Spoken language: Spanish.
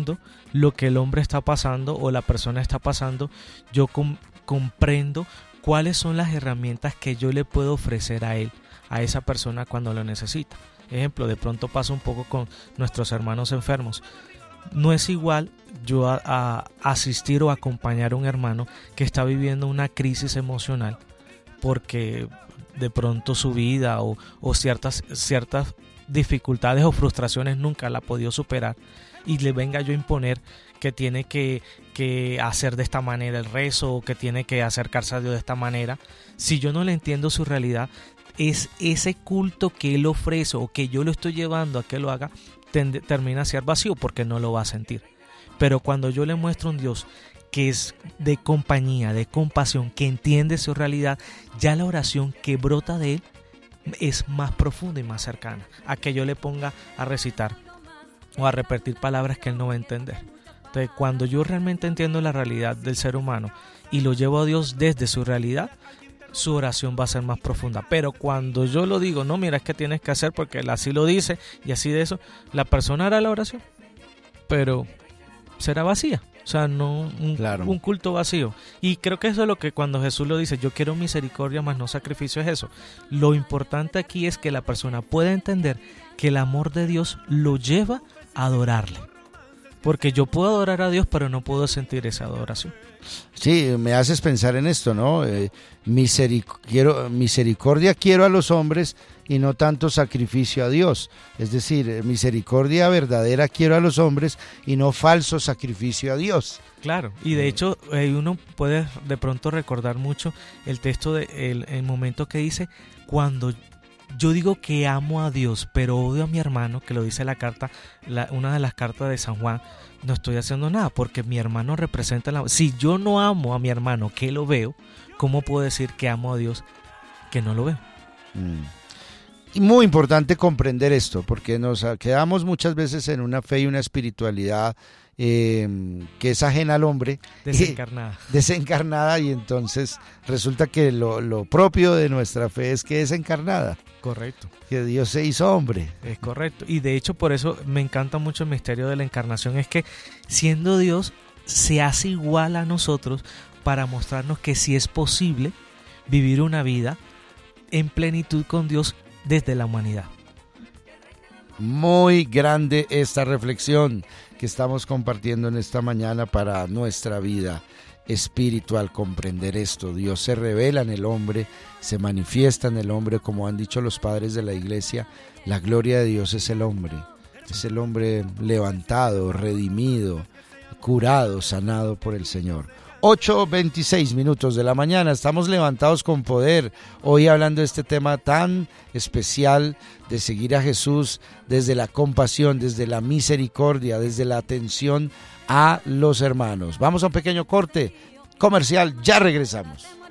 entiendo lo que el hombre está pasando o la persona está pasando, yo comprendo cuáles son las herramientas que yo le puedo ofrecer a él, a esa persona cuando lo necesita. Ejemplo, de pronto pasa un poco con nuestros hermanos enfermos. No es igual yo a asistir o acompañar a un hermano que está viviendo una crisis emocional porque de pronto su vida o ciertas dificultades o frustraciones nunca la ha podido superar, y le venga yo a imponer que tiene que hacer de esta manera el rezo, o que tiene que acercarse a Dios de esta manera. Si yo no le entiendo su realidad, es ese culto que él ofrece o que yo lo estoy llevando a que lo haga, termina a ser vacío porque no lo va a sentir. Pero cuando yo le muestro un Dios que es de compañía, de compasión, que entiende su realidad, ya la oración que brota de él es más profunda y más cercana a que yo le ponga a recitar o a repetir palabras que él no va a entender. Entonces, cuando yo realmente entiendo la realidad del ser humano y lo llevo a Dios desde su realidad, su oración va a ser más profunda. Pero cuando yo lo digo, no, mira, es que tienes que hacer porque él así lo dice y así de eso, la persona hará la oración, pero será vacía. O sea, no un culto vacío. Y creo que eso es lo que cuando Jesús lo dice, yo quiero misericordia más no sacrificio, es eso. Lo importante aquí es que la persona pueda entender que el amor de Dios lo lleva a adorarle. Porque yo puedo adorar a Dios, pero no puedo sentir esa adoración. Sí, me haces pensar en esto, ¿no? Misericordia quiero a los hombres y no tanto sacrificio a Dios. Es decir, misericordia verdadera quiero a los hombres y no falso sacrificio a Dios. Claro, y de hecho uno puede de pronto recordar mucho el texto el momento que dice, cuando yo digo que amo a Dios, pero odio a mi hermano, que lo dice la carta, una de las cartas de San Juan, no estoy haciendo nada, porque mi hermano representa si yo no amo a mi hermano que lo veo, ¿cómo puedo decir que amo a Dios que no lo veo? Y muy importante comprender esto, porque nos quedamos muchas veces en una fe y una espiritualidad que es ajena al hombre, desencarnada, y entonces resulta que lo propio de nuestra fe es que es encarnada. Correcto. Que Dios se hizo hombre. Es correcto. Y de hecho por eso me encanta mucho el misterio de la encarnación, es que siendo Dios se hace igual a nosotros para mostrarnos que sí es posible vivir una vida en plenitud con Dios desde la humanidad. Muy grande esta reflexión que estamos compartiendo en esta mañana para nuestra vida espiritual, comprender esto. Dios se revela en el hombre, se manifiesta en el hombre, como han dicho los padres de la iglesia, la gloria de Dios es el hombre levantado, redimido, curado, sanado por el Señor. 8:26 de la mañana, estamos levantados con poder, hoy hablando de este tema tan especial de seguir a Jesús desde la compasión, desde la misericordia, desde la atención a los hermanos. Vamos a un pequeño corte comercial, ya regresamos.